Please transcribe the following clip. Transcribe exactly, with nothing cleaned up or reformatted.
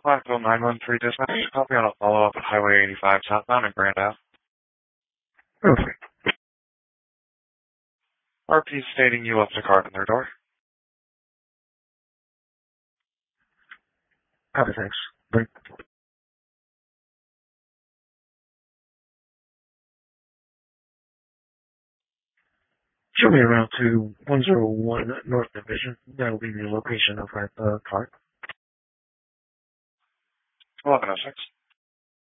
Blackville nine one three dispatch, copy on a follow-up at Highway eighty-five southbound in Grand Ave. Okay. R P stating you left a card in their door. Copy, thanks. Bye. Show me around to one oh one North Division. That'll be the location of that uh, car. eleven oh six.